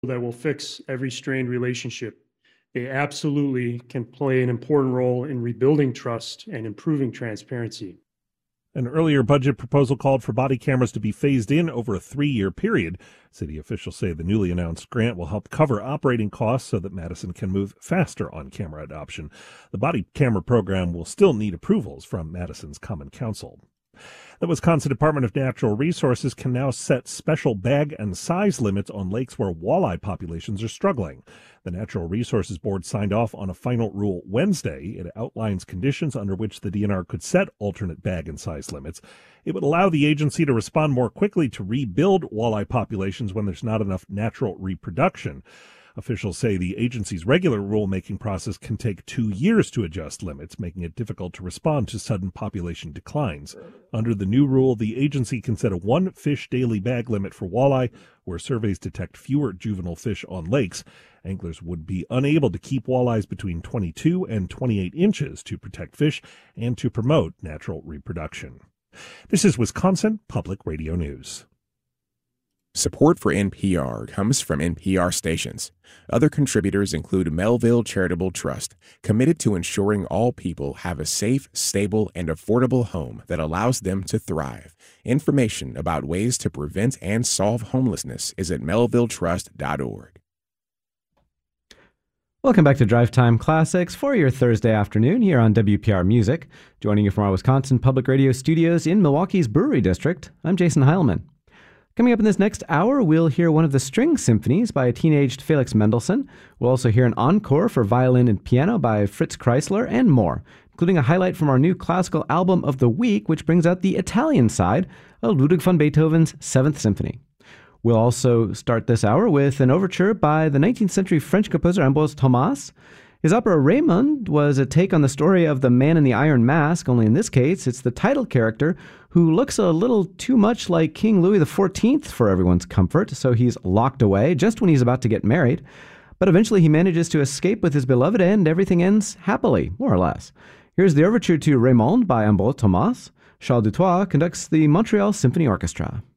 that will fix every strained relationship. They absolutely can play an important role in rebuilding trust and improving transparency. An earlier budget proposal called for body cameras to be phased in over a 3-year period. City officials say the newly announced grant will help cover operating costs so that Madison can move faster on camera adoption. The body camera program will still need approvals from Madison's Common Council. The Wisconsin Department of Natural Resources can now set special bag and size limits on lakes where walleye populations are struggling. The Natural Resources Board signed off on a final rule Wednesday. It outlines conditions under which the DNR could set alternate bag and size limits. It would allow the agency to respond more quickly to rebuild walleye populations when there's not enough natural reproduction. Officials say the agency's regular rulemaking process can take 2 years to adjust limits, making it difficult to respond to sudden population declines. Under the new rule, the agency can set a 1 fish daily bag limit for walleye, where surveys detect fewer juvenile fish on lakes. Anglers would be unable to keep walleyes between 22 and 28 inches to protect fish and to promote natural reproduction. This is Wisconsin Public Radio News. Support for NPR comes from NPR stations. Other contributors include Melville Charitable Trust, committed to ensuring all people have a safe, stable, and affordable home that allows them to thrive. Information about ways to prevent and solve homelessness is at melvilletrust.org. Welcome back to Drive Time Classics for your Thursday afternoon here on WPR Music. Joining you from our Wisconsin Public Radio studios in Milwaukee's Brewery District, I'm Jason Heilman. Coming up in this next hour, we'll hear one of the string symphonies by a teenaged Felix Mendelssohn. We'll also hear an encore for violin and piano by Fritz Kreisler and more, including a highlight from our new classical album of the week, which brings out the Italian side of Ludwig van Beethoven's Seventh Symphony. We'll also start this hour with an overture by the 19th century French composer Ambroise Thomas. His opera Raymond was a take on the story of the Man in the Iron Mask, only in this case, it's the title character who looks a little too much like King Louis XIV for everyone's comfort, so he's locked away just when he's about to get married. But eventually he manages to escape with his beloved and everything ends happily, more or less. Here's the overture to Raymond by Ambroise Thomas. Charles Dutoit conducts the Montreal Symphony Orchestra.